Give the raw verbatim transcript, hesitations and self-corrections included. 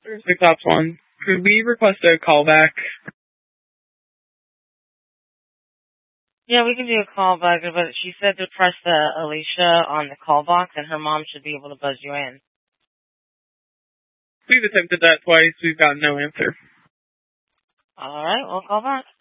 Thursday Cops one. Could we request a callback? Yeah, we can do a callback, but she said to press the Alicia on the call box, and her mom should be able to buzz you in. We've attempted that twice. We've gotten no answer. All right, we'll call back.